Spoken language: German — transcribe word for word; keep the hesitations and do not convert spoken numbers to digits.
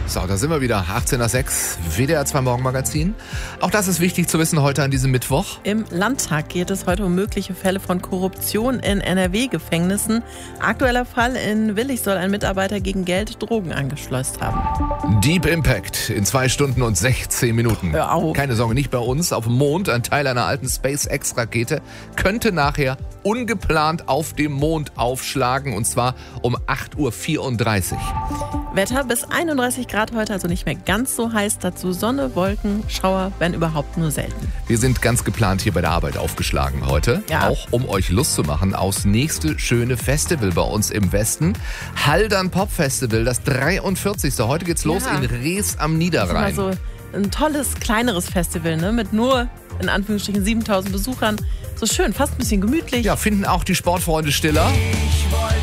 So, da sind wir wieder. achtzehn Uhr sechs, W D R zwei Morgenmagazin. Auch das ist wichtig zu wissen heute an diesem Mittwoch. Im Landtag geht es heute um mögliche Fälle von Korruption in N R W-Gefängnissen. Aktueller Fall: in Willich soll ein Mitarbeiter gegen Geld Drogen angeschleust haben. Deep Impact in zwei Stunden und sechzehn Minuten. Hör auf. Keine Sorge, nicht bei uns. Auf dem Mond, ein Teil einer alten SpaceX-Rakete, könnte nachher ungeplant auf dem Mond aufschlagen, und zwar um acht Uhr vierunddreißig. Wetter bis einunddreißig Grad heute, also nicht mehr ganz so heiß. Dazu Sonne, Wolken, Schauer, wenn überhaupt nur selten. Wir sind ganz geplant hier bei der Arbeit aufgeschlagen heute. Ja. Auch um euch Lust zu machen aufs nächste schöne Festival bei uns im Westen. Haldern Pop Festival, das dreiundvierzigste. Heute geht's los Ja. in Rees am Das ist Niederrhein. immer so ein tolles, kleineres Festival, ne? Mit nur, in Anführungsstrichen, siebentausend Besuchern. So schön, fast ein bisschen gemütlich. Ja, finden auch die Sportfreunde Stiller. Ich wollte